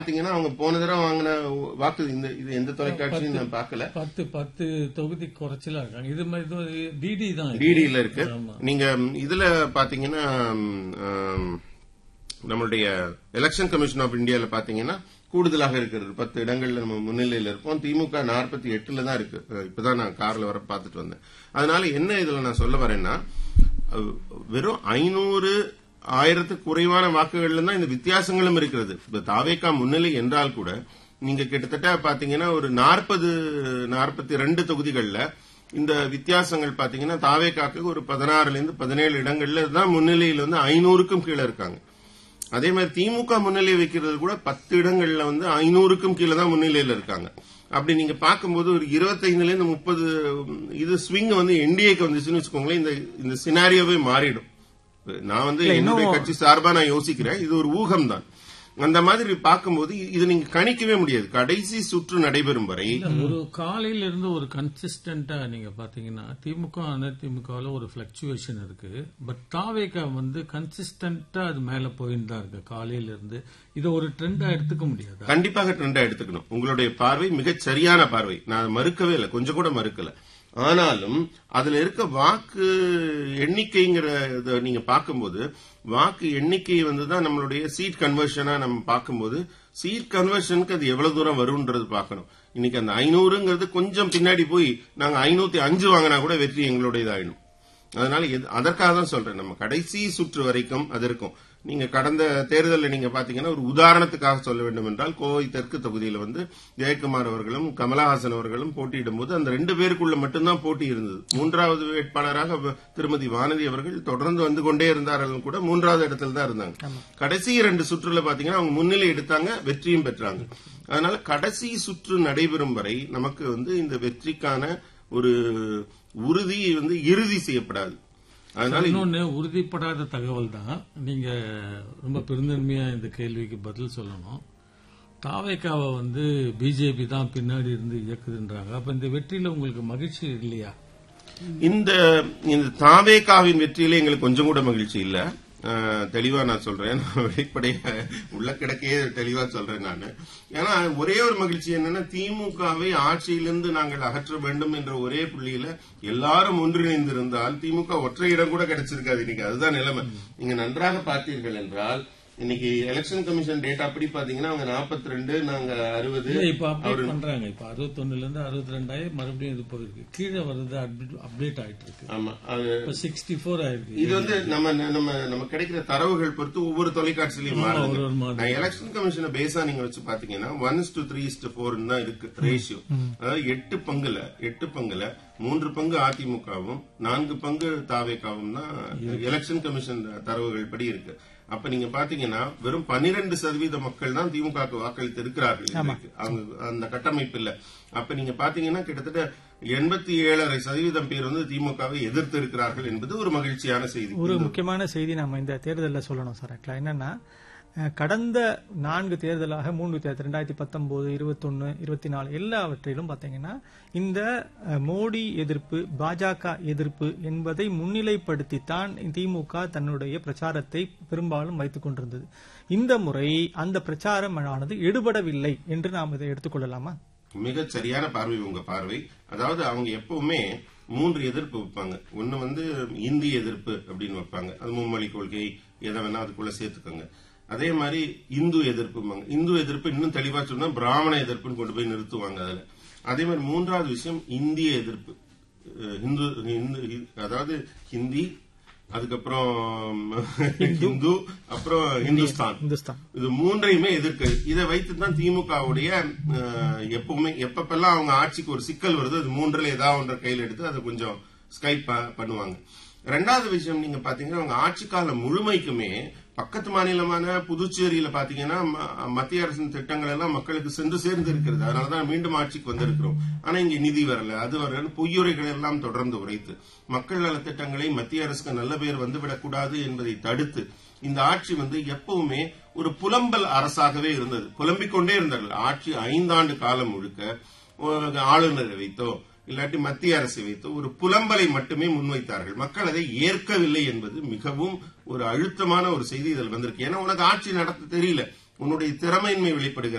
பாத்தீங்கன்னா அவங்க போன தடவை வாங்கின வாக்கு இது எந்த தொலைக்காட்சியும் நான் பார்க்கல. 10 தொகுதி குறைச்சலா இருக்காங்க. இது மாதிரி டிடி தான், டிடில இருக்கு. நீங்க இதுல பாத்தீங்கன்னா நம்மளுடைய எலெக்ஷன் கமிஷன் ஆஃப் இந்தியால பாத்தீங்கன்னா கூடுதலாக இருக்கிறது. 10 இடங்கள்ல நம்ம முன்னிலையில இருப்போம். திமுக 48ல தான் இருக்கு. இப்பதான் நான் கார்ல வர பாத்துட்டு வந்தேன். அதனால என்ன இதுல நான் சொல்ல வரேன்னா, வெறும் 500 1000க்கு குறைவான வாக்குகள்ல தான் இந்த வித்தியாசங்களும் இருக்கிறது. இப்ப தாவேகா முன்னிலை என்றால் கூட நீங்க கிட்டத்தட்ட பாத்தீங்கன்னா ஒரு 42 தொகுதிகள்ல இந்த வித்தியாசங்கள் பாத்தீங்கன்னா தாவேகாக்கு ஒரு 16ல இருந்து 17 இடங்கள்ல தான் முன்னிலையில் 500க்கும் கீழே இருக்காங்க. அதே மாதிரி திமுக முன்னிலை வைக்கிறது கூட 10 இடங்கள்ல 500க்கும் கீழே தான் முன்னிலையில இருக்காங்க. அப்படி நீங்க பார்க்கும்போது ஒரு 25ல இருந்து 30 இது ஸ்விங் என்டிஏக்கு வந்துச்சுன்னு வச்சுக்கோங்களேன், இந்த சினாரியோவே மாறிடும். நான் என்னுடைய கட்சி சார்பா நான் யோசிக்கிறேன், இது ஒரு ஊகம் தான். அந்த மாதிரி பார்க்கும்போது இது நீங்க கணிக்கவே முடியாது. கடைசி சுற்று நடைபெறும் வரை ஒரு காலையில இருந்து ஒரு கன்சிஸ்டன்டா நீங்க பாத்தீங்கன்னா திமுக அதிமுகவில் ஒரு பிளக்சுவேஷன் இருக்கு. பட் தாவேகா கன்சிஸ்டன்டா அது மேல போயிட்டு தான் இருக்கு காலையில இருந்து. இதை ஒரு ட்ரெண்டா எடுத்துக்க முடியாது. கண்டிப்பாக ட்ரெண்டா எடுத்துக்கணும். உங்களுடைய பார்வை மிகச் சரியான பார்வை, நான் மறுக்கவே இல்லை, கொஞ்சம் கூட மறுக்கல. ஆனாலும் அதுல இருக்க வாக்கு எண்ணிக்கைங்கிற நீங்க பார்க்கும்போது வாக்கு எண்ணிக்கை தான் நம்மளுடைய சீட் கன்வர்ஷனா நம்ம பார்க்கும்போது சீட் கன்வர்ஷனுக்கு அது எவ்வளவு தூரம் வரும்ன்றது பார்க்கணும். இன்னைக்கு அந்த 500ங்கிறது கொஞ்சம் பின்னாடி போய் நாங்க 505 வாங்கினா கூட வெற்றி எங்களுடையதாயிடும். அதனால அதற்காக தான் சொல்றேன், நம்ம கடைசி சுற்று வரைக்கும் அது இருக்கும். நீங்க கடந்த தேர்தலில் நீங்க பாத்தீங்கன்னா ஒரு உதாரணத்துக்காக சொல்ல வேண்டும் என்றால் கோவை தெற்கு தொகுதியில் ஜெயக்குமார் அவர்களும் கமலஹாசன் அவர்களும் போட்டியிடும் போது அந்த 2 பேருக்குள்ள மட்டும்தான் போட்டி இருந்தது. 3வது வேட்பாளராக திருமதி வானதி அவர்கள் தொடர்ந்து வந்து கொண்டே இருந்தார்கள், கூட 3வது இடத்துல தான் இருந்தாங்க. கடைசி 2 சுற்றுல பாத்தீங்கன்னா அவங்க முன்னிலை எடுத்தாங்க, வெற்றியும் பெற்றாங்க. அதனால கடைசி சுற்று நடைபெறும் வரை நமக்கு இந்த வெற்றிக்கான ஒரு உறுதி இறுதி செய்யப்படாது. அதனால இன்னொன்னு உறுதிப்படாத தகவல் தான். நீங்க ரொம்ப பெருந்தன்மையா இந்த கேள்விக்கு பதில் சொல்லணும். தாவேகாவை பிஜேபி தான் பின்னாடி இருந்து இயக்குதுன்றாங்க. அப்ப இந்த வெற்றியில உங்களுக்கு மகிழ்ச்சி இல்லையா? இந்த தாவேகாவின் வெற்றியில எங்களுக்கு கொஞ்சம் கூட மகிழ்ச்சி இல்ல. தெளிவா நான் சொல்றேன், வெளிப்படைய உள்ள கிடக்கையே தெளிவா சொல்றேன் நான். ஏன்னா ஒரே ஒரு மகிழ்ச்சி என்னன்னா, திமுகவை ஆட்சியிலிருந்து நாங்கள் அகற்ற வேண்டும் என்ற ஒரே புள்ளியில எல்லாரும் ஒன்றிணைந்திருந்தால் திமுக ஒற்றை இடம் கூட கிடைச்சிருக்காது. இன்னைக்கு அதுதான் நிலைமை. நீங்க நன்றாக பார்த்தீர்கள் என்றால் இன்னைக்கு எலெக்ஷன் கமிஷன் டேட்டா அப்படி பாத்தீங்கன்னா அவங்க 42, நாங்க 60. இப்ப அப்டேட் பண்றாங்க. இப்ப 61ல இருந்து 62 மறுபடியும் இது போயிருக்கு, கீழே வருது, அப்டேட் ஆயிட்டு இருக்கு. ஆமா, 64 ஆயிருக்கு. இது நம்ம கிடைக்கிற தரவுகள் பொறுத்து ஒவ்வொரு தொலைக்காட்சியிலையும் மாறுது. எலெக்ஷன் கமிஷனை பேஸா நீங்க வச்சு பாத்தீங்கன்னா 1:3:4 தான் இருக்கு ரேஷியோ. அதாவது 8 பங்குல 3 பங்கு அதிமுகவும் 4 பங்கு தாவேகாவும் தான் எலெக்ஷன் கமிஷன் தரவுகள் படி இருக்கு. அப்ப நீங்க பாத்தீங்கன்னா வெறும் 12% மக்கள் தான் திமுக வாக்களித்து இருக்கிறார்கள். அவங்க அந்த கட்டமைப்பு இல்ல. அப்ப நீங்க பாத்தீங்கன்னா கிட்டத்தட்ட 87.5% பேர் திமுகவை எதிர்த்து இருக்கிறார்கள் என்பது ஒரு மகிழ்ச்சியான செய்தி. ஒரு முக்கியமான செய்தி நம்ம இந்த தேர்தலில் சொல்லணும் சார். என்னன்னா, கடந்த 4 தேர்தலாக 3 தேர்தல் 2019, 21, 24 எல்லாவற்றிலும் பாத்தீங்கன்னா இந்த மோடி எதிர்ப்பு, பாஜக எதிர்ப்பு என்பதை முன்னிலைப்படுத்தித்தான் திமுக தன்னுடைய பிரச்சாரத்தை பெரும்பாலும் வைத்துக் கொண்டிருந்தது. இந்த முறை அந்த பிரச்சாரமானது எடுபடவில்லை என்று நாம் இதை எடுத்துக்கொள்ளலாமா? மிக சரியான பார்வை உங்க பார்வை. அதாவது அவங்க எப்பவுமே 3 எதிர்ப்பு வைப்பாங்க. ஒன்னு இந்தி எதிர்ப்பு அப்படின்னு வைப்பாங்க, அது மும்மொழி கொள்கை, எதை வேணா அதுக்குள்ள சேர்த்துக்கோங்க. அதே மாதிரி இந்து எதிர்ப்புமாங்க. இந்து எதிர்ப்பு இன்னும் தெளிவா சொன்னா பிராமண எதிர்ப்புன்னு கொண்டு போய் நிறுத்துவாங்க அதுல. அதே மாதிரி 3வது விஷயம் இந்திய எதிர்ப்பு. அதாவது ஹிந்தி, அதுக்கப்புறம் இந்து, அப்புறம் இந்துஸ்தான். இது 3ஐயுமே எதிர்க்கு. இதை வைத்துதான் திமுகவுடைய எப்பவுமே எப்பப்பெல்லாம் அவங்க ஆட்சிக்கு ஒரு சிக்கல் வருது, அது 3ல ஏதாவது ஒன்றை கையில் எடுத்து அதை கொஞ்சம் ஸ்கைப் பண்ணுவாங்க. 2வது விஷயம் நீங்க பாத்தீங்கன்னா அவங்க ஆட்சி காலம் முழுமைக்குமே பக்கத்து மாநிலமான புதுச்சேரியில பாத்தீங்கன்னா மத்திய அரசின் திட்டங்கள் எல்லாம் மக்களுக்கு சென்று சேர்ந்து இருக்கிறது. அதனாலதான் மீண்டும் ஆட்சிக்கு வந்திருக்கிறோம். ஆனா இங்க நிதி வரல, அது வரல, பொய்யுரைகள் எல்லாம் தொடர்ந்து உரைத்து மக்கள் நல திட்டங்களை மத்திய அரசுக்கு நல்ல பேர் வந்துவிடக் கூடாது என்பதை தடுத்து இந்த ஆட்சி எப்பவுமே ஒரு புலம்பல் அரசாகவே இருந்தது. புலம்பிக் கொண்டே இருந்தார்கள். ஆட்சி 5 ஆண்டு காலம் முழுக்க ஆளுநரை வைத்தோ இல்லாட்டி மத்திய அரசை வைத்து ஒரு புலம்பலை மட்டுமே முன்வைத்தார்கள். மக்கள் அதை ஏற்கவில்லை என்பது மிகவும் ஒரு அழுத்தமான ஒரு செய்தி இதில் வந்திருக்கு. ஏன்னா உனக்கு ஆட்சி நடத்த தெரியல, உன்னுடைய திறமையின்மை வெளிப்படுகிறது.